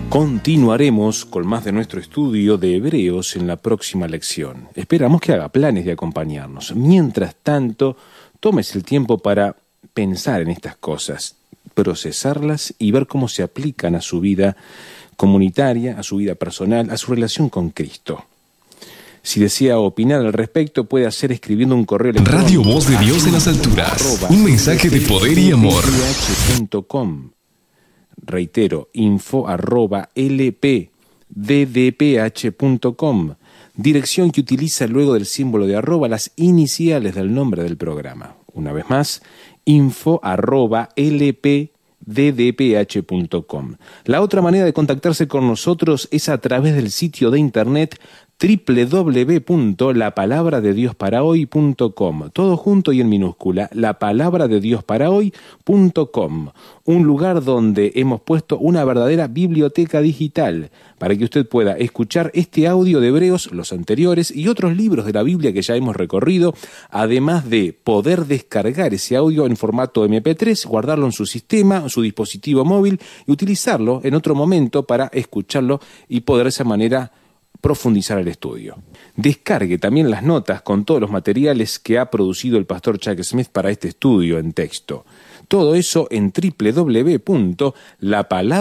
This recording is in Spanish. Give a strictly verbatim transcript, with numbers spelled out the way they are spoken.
Continuaremos con más de nuestro estudio de Hebreos en la próxima lección. Esperamos que haga planes de acompañarnos. Mientras tanto, tómese el tiempo para pensar en estas cosas, procesarlas y ver cómo se aplican a su vida comunitaria, a su vida personal, a su relación con Cristo. Si desea opinar al respecto, puede hacer escribiendo un correo electrónico. Radio Voz de Dios en las alturas. Un mensaje de poder y amor. Reitero, info arroba lpddph punto com. Dirección que utiliza luego del símbolo de arroba las iniciales del nombre del programa. Una vez más, info arroba lpddph punto com. La otra manera de contactarse con nosotros es a través del sitio de internet doble u doble u doble u punto la palabra de dios para hoy punto com, todo junto y en minúscula, la palabra de dios para hoy punto com, un lugar donde hemos puesto una verdadera biblioteca digital para que usted pueda escuchar este audio de Hebreos, los anteriores y otros libros de la Biblia que ya hemos recorrido, además de poder descargar ese audio en formato eme pe tres, guardarlo en su sistema, en su dispositivo móvil y utilizarlo en otro momento para escucharlo y poder de esa manera profundizar el estudio. Descargue también las notas con todos los materiales que ha producido el pastor Chuck Smith para este estudio en texto. Todo eso en doble u doble u doble u punto la palabra